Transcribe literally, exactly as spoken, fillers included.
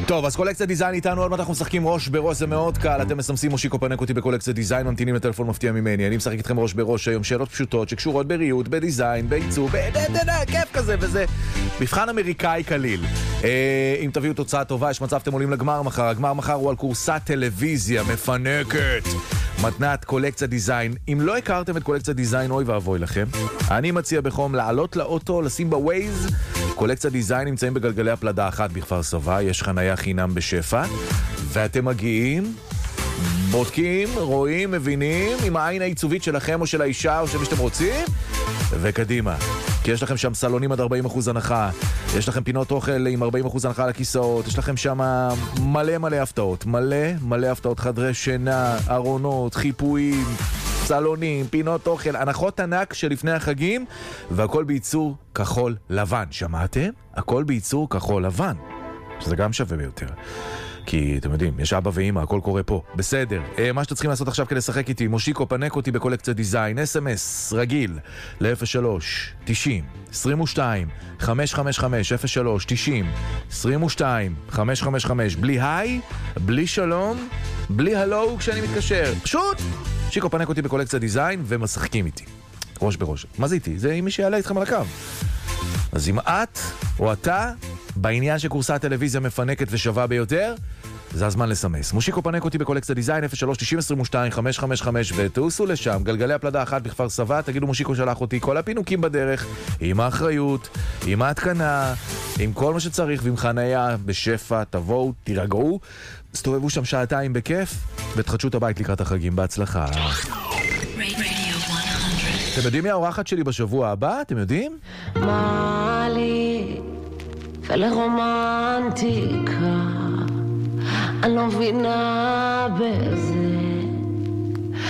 טוב, אז קולקציה דיזיין איתנו, עוד מעט אנחנו משחקים ראש בראש, זה מאוד קל, אתם מסמסים מושיקו פנק אותי בקולקציה דיזיין, ממתינים לטלפון מפתיע ממני, אני משחק איתכם ראש בראש היום, שאלות פשוטות שקשורות בריהוט, בדיזיין, בעיצוב, כיף כזה וזה, מבחן אמריקאי קליל. אם תביאו תוצאה טובה, יש מצב אתם עולים לגמר מחר, הגמר מחר הוא על קורסת טלוויזיה מפנקת, מתנת קולקציה דיזיין. אם לא הכרתם את קולקציה דיזיין, אוי ואבוי לכם, אני מציע בחום לעלות לאוטו, לשים בווייז, קולקציה דיזיין נמצאים בגלגלי הפלדה אחת בכפר סבא, יש חנייה חינם בשפע, ואתם מגיעים, בודקים, רואים, מבינים, עם העין העיצובית שלכם או של האישה או של מי שאתם רוצים, וקדימה. כי יש לכם שם סלונים עד ארבעים אחוז הנחה, יש לכם פינות אוכל עם ארבעים אחוז הנחה על הכיסאות, יש לכם שם מלא מלא הפתעות, מלא מלא הפתעות, חדרי שינה, ארונות, חיפויים, סלונים, פינות אוכל, הנחות ענק שלפני החגים, והכל בייצור כחול לבן. שמעתם? הכל בייצור כחול לבן, שזה גם שווה ביותר. כי אתם יודעים, יש אבא ואמא, הכל קורה פה. בסדר. מה שאתם צריכים לעשות עכשיו כדי לשחק איתי, מושיקו פנק אותי בקולקציה דיזיין, אס אם אס רגיל ל-אפס שלוש תשעים עשרים ושתיים חמש חמש חמש אפס שלוש תשעים עשרים ושתיים חמש חמש חמש, בלי היי, בלי שלום, בלי הלו כשאני מתקשר. פשוט שיקו פנק אותי בקולקציה דיזיין ומשחקים איתי. ראש בראש. מה זה איתי? זה מי שיעלה איתכם על הקו. אז אם את או אתה בעניין שקורסת טלוויזיה מפנקת ושווה ביותר, זה הזמן לסמס. מושיקו פנק אותי בקולקציה דיזיין אפס שלוש תשעים עשרים ושתיים חמש חמש חמש ותעושו לשם, גלגלי הפלדה אחת בכפר סבא, תגידו מושיקו שלח אותי, כל הפינוקים בדרך, עם האחריות, עם ההתקנה, עם כל מה שצריך, ועם חנייה בשפע, תבואו, תירגעו, סתובבו שם שעתיים בכיף, ותחדשו את הבית לקראת החגים, בהצלחה. אתם יודעים מי האורחת שלי בשבוע הבא? אתם יודעים? מה לי ולרומנטיקה, אני לא מבינה בזה,